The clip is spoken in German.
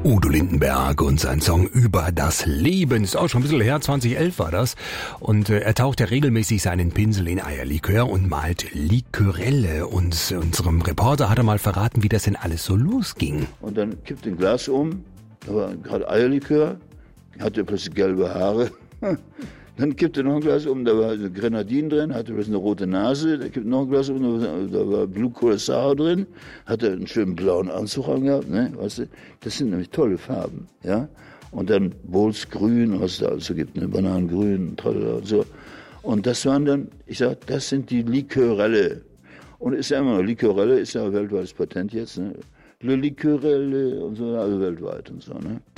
Udo Lindenberg und sein Song Über das Leben. Ist auch schon ein bisschen her, 2011 war das. Und er taucht ja regelmäßig seinen Pinsel in Eierlikör und malt Likörelle. Und unserem Reporter hat er mal verraten, wie das denn alles so losging. Und dann kippt ein Glas um, da war gerade Eierlikör, hatte plötzlich gelbe Haare. Dann kippte noch ein Glas um, da war eine Grenadine drin, hatte plötzlich eine rote Nase, da kippte noch ein Glas um, da war Blue Curacao drin, hatte einen schönen blauen Anzug angehabt, ne, weißt du, das sind nämlich tolle Farben, ja. Und dann Bols Grün, was es da also gibt, ne, Bananengrün, tralala und so. Und das waren dann, ich sag, das sind die Likörelle. Und ist ja immer noch, Likörelle ist ja ein weltweites Patent jetzt, ne. Le Likörelle und so, also weltweit und so, ne.